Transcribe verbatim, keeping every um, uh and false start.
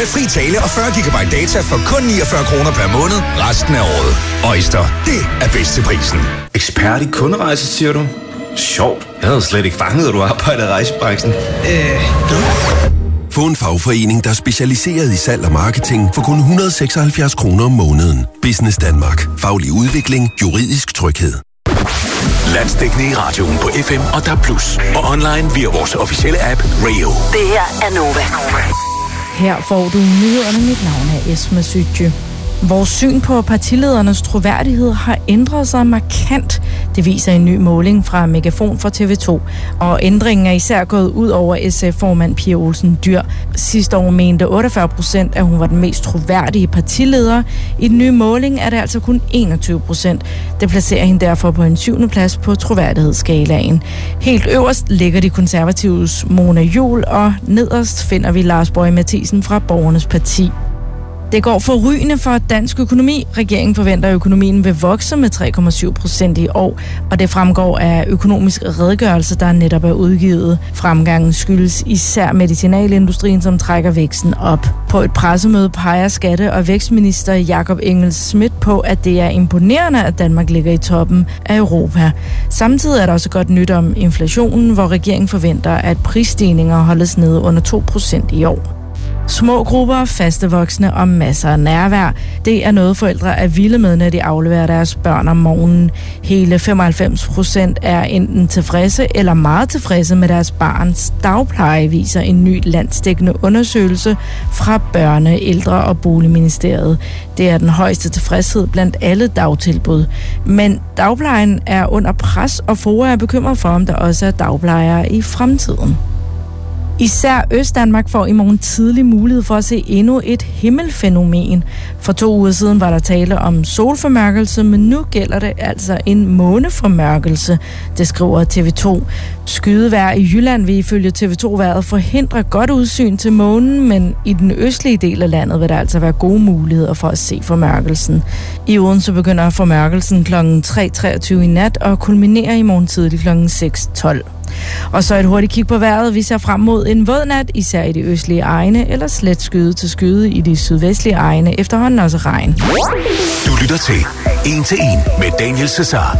med fri tale og fyrre gigabyte data for kun niogfyrre kroner per måned resten af året. Øjster, det er bedst til prisen. Ekspert i kunderejser, siger du? Sjovt. Jeg havde slet ikke fanget, at du arbejder i rejsebranchen. Øh, Få en fagforening, der er specialiseret i salg og marketing for kun et hundrede og seksoghalvfjerds kroner om måneden. Business Danmark. Faglig udvikling. Juridisk tryghed. Landsdækkende i radioen på F M og D A B plus. Og online via vores officielle app Rayo. Det her er Nova. Her får du nyhederne. Mit navn er Esma Sytje. Vores syn på partiledernes troværdighed har ændret sig markant. Det viser en ny måling fra Megafon for T V to. Og ændringen er især gået ud over S F-formand Pia Olsen Dyhr. Sidste år mente otteogfyrre procent, at hun var den mest troværdige partileder. I den nye måling er det altså kun enogtyve procent. Det placerer hende derfor på en syvende plads på troværdighedsskalaen. Helt øverst ligger de konservatives Mona Juul, og nederst finder vi Lars Boje Mathiesen fra Borgernes Parti. Det går forrygende for dansk økonomi. Regeringen forventer, at økonomien vil vokse med tre komma syv procent i år, og det fremgår af økonomisk redegørelse, der netop er udgivet. Fremgangen skyldes især medicinalindustrien, som trækker væksten op. På et pressemøde peger skatte- og vækstminister Jakob Engel-Schmidt på, at det er imponerende, at Danmark ligger i toppen af Europa. Samtidig er der også godt nyt om inflationen, hvor regeringen forventer, at prisstigninger holdes nede under to procent i år. Små grupper, faste voksne og masser af nærvær. Det er noget, forældre er vilde med, når de afleverer deres børn om morgenen. Hele femoghalvfems procent er enten tilfredse eller meget tilfredse med deres barns dagpleje, viser en ny landsdækkende undersøgelse fra Børne-, Ældre- og Boligministeriet. Det er den højeste tilfredshed blandt alle dagtilbud. Men dagplejen er under pres, og FOA er bekymret for, om der også er dagplejere i fremtiden. Især Østdanmark får i morgen tidlig mulighed for at se endnu et himmelfænomen. For to uger siden var der tale om solformørkelse, men nu gælder det altså en måneformørkelse, det skriver T V to. Skydevejr i Jylland vil ifølge T V to-vejret forhindre godt udsyn til månen, men i den østlige del af landet vil der altså være gode muligheder for at se formørkelsen. I Odense begynder formørkelsen klokken tre treogtyve i nat og kulminerer i morgen tidlig klokken seks tolv. Og så et hurtigt kig på vejret. Vi ser frem mod en våd nat, især i de østlige egne, eller slet skyde til skyde i de sydvestlige egne, efterhånden også regn. Du lytter til En til En med Daniel Cesar.